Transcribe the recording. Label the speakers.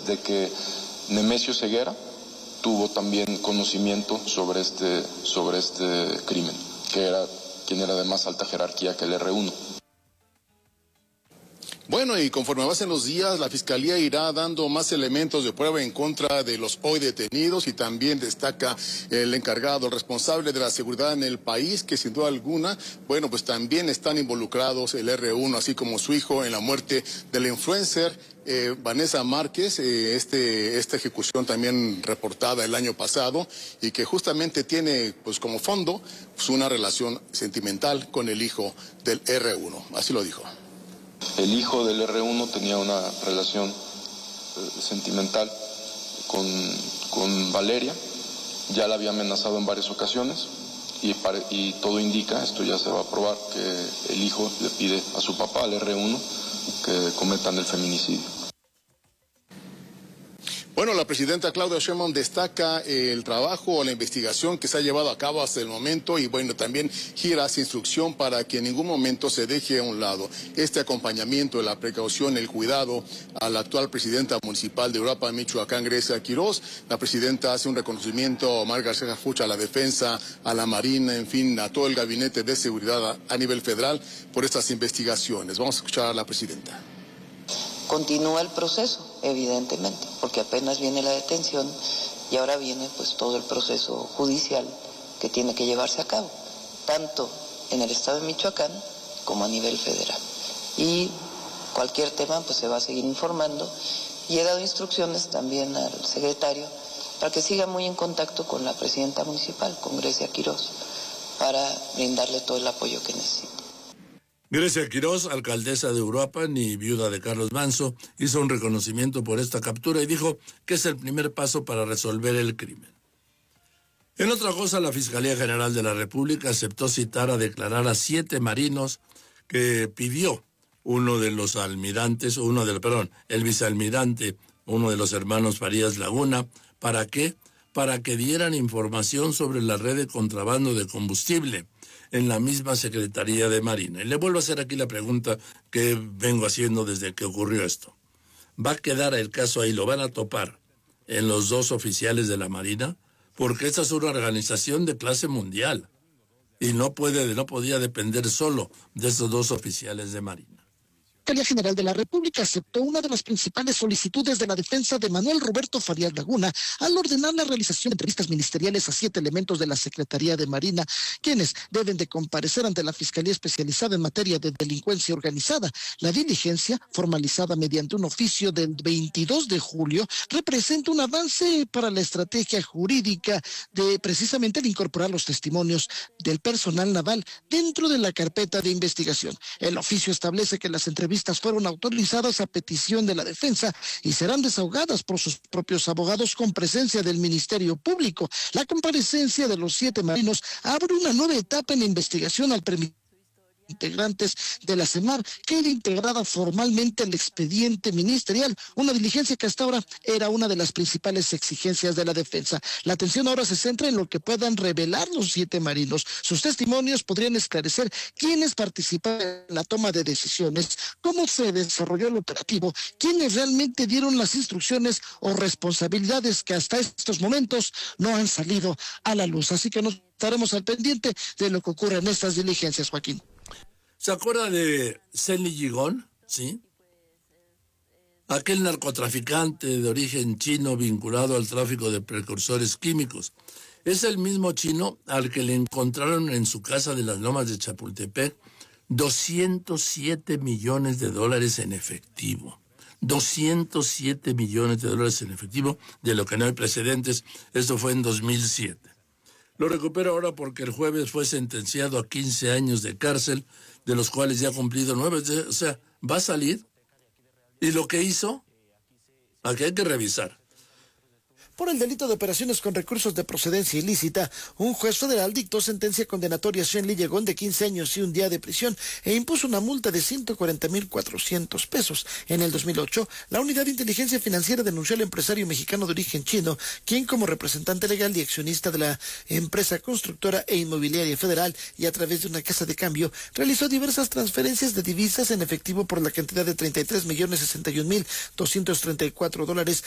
Speaker 1: de que Nemesio Ceguera tuvo también conocimiento sobre este crimen, quien era de más alta jerarquía que el R1.
Speaker 2: Bueno, y conforme avancen los días, la Fiscalía irá dando más elementos de prueba en contra de los hoy detenidos, y también destaca el encargado, el responsable de la seguridad en el país, que sin duda alguna, bueno, pues también están involucrados el R1, así como su hijo, en la muerte de la influencer Vanessa Márquez, esta ejecución también reportada el año pasado, y que justamente tiene pues como fondo pues, una relación sentimental con el hijo del R1, así lo dijo.
Speaker 1: El hijo del R1 tenía una relación sentimental con Valeria, ya la había amenazado en varias ocasiones y todo indica, esto ya se va a probar, que el hijo le pide a su papá, al R1, que cometan el feminicidio.
Speaker 2: Bueno, la presidenta Claudia Sheinbaum destaca el trabajo o la investigación que se ha llevado a cabo hasta el momento, y bueno, también gira esa instrucción para que en ningún momento se deje a un lado este acompañamiento, la precaución, el cuidado a la actual presidenta municipal de Uruapan, Michoacán, Grecia Quiroz. La presidenta hace un reconocimiento a Omar García Harfuch, a la defensa, a la Marina, en fin, a todo el gabinete de seguridad a nivel federal por estas investigaciones. Vamos a escuchar a la presidenta.
Speaker 3: Continúa el proceso, evidentemente, porque apenas viene la detención y ahora viene pues todo el proceso judicial que tiene que llevarse a cabo, tanto en el estado de Michoacán como a nivel federal. Y cualquier tema pues se va a seguir informando, y he dado instrucciones también al secretario para que siga muy en contacto con la presidenta municipal, con Grecia Quiroz, para brindarle todo el apoyo que necesite.
Speaker 4: Grecia Quiroz, alcaldesa de Uruapan y viuda de Carlos Manzo, hizo un reconocimiento por esta captura y dijo que es el primer paso para resolver el crimen. En otra cosa, la Fiscalía General de la República aceptó citar a declarar a 7 marinos que pidió el vicealmirante, uno de los hermanos Farías Laguna. ¿Para qué? Para que dieran información sobre la red de contrabando de combustible en la misma Secretaría de Marina. Y le vuelvo a hacer aquí la pregunta que vengo haciendo desde que ocurrió esto. ¿Va a quedar el caso ahí? ¿Lo van a topar en los 2 oficiales de la Marina? Porque esta es una organización de clase mundial y no podía depender solo de estos 2 oficiales de Marina.
Speaker 5: La Fiscalía General de la República aceptó una de las principales solicitudes de la defensa de Manuel Roberto Farías Laguna al ordenar la realización de entrevistas ministeriales a 7 elementos de la Secretaría de Marina, quienes deben de comparecer ante la Fiscalía Especializada en Materia de Delincuencia Organizada. La diligencia, formalizada mediante un oficio del 22 de julio, representa un avance para la estrategia jurídica de precisamente el incorporar los testimonios del personal naval dentro de la carpeta de investigación. El oficio establece que las entrevistas fueron autorizadas a petición de la defensa y serán desahogadas por sus propios abogados con presencia del Ministerio Público. La comparecencia de los 7 marinos abre una nueva etapa en la investigación al permitir integrantes de la CEMAR quede integrada formalmente el expediente ministerial, una diligencia que hasta ahora era una de las principales exigencias de la defensa. La atención ahora se centra en lo que puedan revelar los 7 marinos. Sus testimonios podrían esclarecer quiénes participaron en la toma de decisiones, cómo se desarrolló el operativo, quiénes realmente dieron las instrucciones o responsabilidades que hasta estos momentos no han salido a la luz. Así que nos estaremos al pendiente de lo que ocurre en estas diligencias, Joaquín.
Speaker 4: ¿Se acuerda de Zenly Gigón? ¿Sí? Aquel narcotraficante de origen chino vinculado al tráfico de precursores químicos. Es el mismo chino al que le encontraron en su casa de las Lomas de Chapultepec 207 millones de dólares en efectivo. 207 millones de dólares en efectivo, de lo que no hay precedentes. Esto fue en 2007. Lo recupero ahora porque el jueves fue sentenciado a 15 años de cárcel, de los cuales ya ha cumplido 9. O sea, va a salir. ¿Y lo que hizo? Aquí hay que revisar.
Speaker 5: Por el delito de operaciones con recursos de procedencia ilícita, un juez federal dictó sentencia condenatoria a Zenly Gigón de 15 años y un día de prisión e impuso una multa de 140,400 pesos. En el 2008, la Unidad de Inteligencia Financiera denunció al empresario mexicano de origen chino, quien como representante legal y accionista de la empresa constructora e inmobiliaria federal y a través de una casa de cambio, realizó diversas transferencias de divisas en efectivo por la cantidad de $33,061,234